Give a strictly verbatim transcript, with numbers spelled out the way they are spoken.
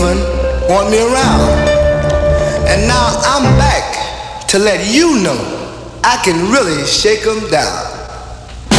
even want me around. And now I'm back to let you know I can really shake 'em down.